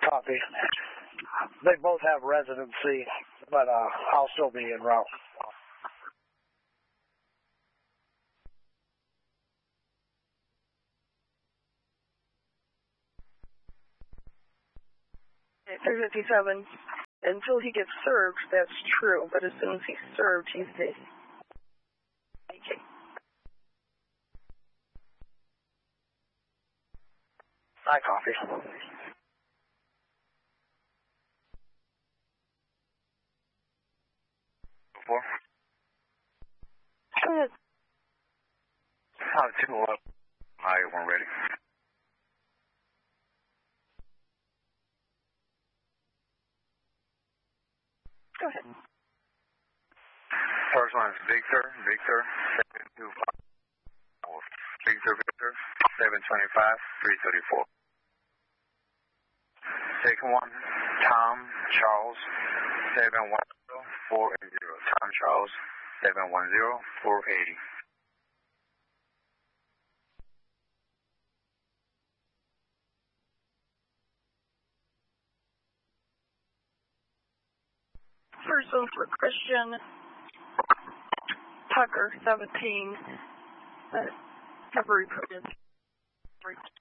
Copy. They both have residency, but I'll still be en route. Okay, 357. Until he gets served, that's true, but as soon as he's served, he's dead. Okay. I copy. Four. Go ahead. Two up. I-1 ready. Go ahead. First one is Victor, 725. Victor, 725, 334. Second one, Tom Charles, 710, 480. Tom Charles, 710, 480. First one for Christian Tucker, 17. Recovery permit.